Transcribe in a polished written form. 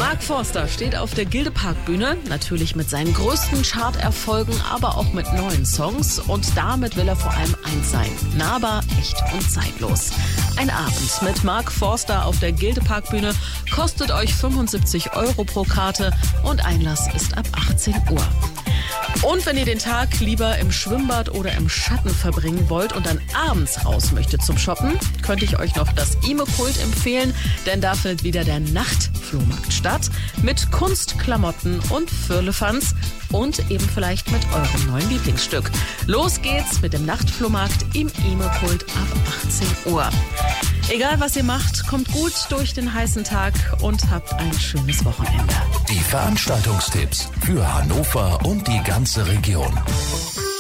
Mark Forster steht auf der Gildepark-Bühne, natürlich mit seinen größten Charterfolgen, aber auch mit neuen Songs. Und damit will er vor allem eins sein: nahbar, echt und zeitlos. Ein Abend mit Mark Forster auf der Gildepark-Bühne kostet euch 75 € pro Karte und Einlass ist ab 18 Uhr. Und wenn ihr den Tag lieber im Schwimmbad oder im Schatten verbringen wollt und dann abends raus möchtet zum Shoppen, könnte ich euch noch das IME-Kult empfehlen, denn da findet wieder der Nachtflohmarkt statt mit Kunst, Klamotten und Firlefanz und eben vielleicht mit eurem neuen Lieblingsstück. Los geht's mit dem Nachtflohmarkt im IME-Kult ab 18 Uhr. Egal was ihr macht, kommt gut durch den heißen Tag und habt ein schönes Wochenende. Die Veranstaltungstipps für Hannover und die ganze Region.